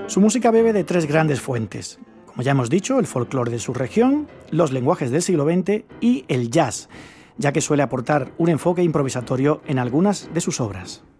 Su música bebe de tres grandes fuentes. Como ya hemos dicho, el folclore de su región, los lenguajes del siglo XX y el jazz, ya que suele aportar un enfoque improvisatorio en algunas de sus obras.